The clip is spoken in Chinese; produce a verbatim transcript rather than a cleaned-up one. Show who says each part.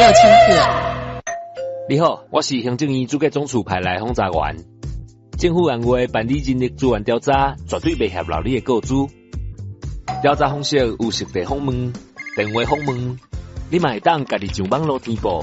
Speaker 1: 有请客。
Speaker 2: 你好，我是行政院主计总处派来轰炸员。政府按月办理人力资源调查，绝对袂泄露你的个资。调查方式有实地访问、电话访问，你嘛会当家己上网络填报。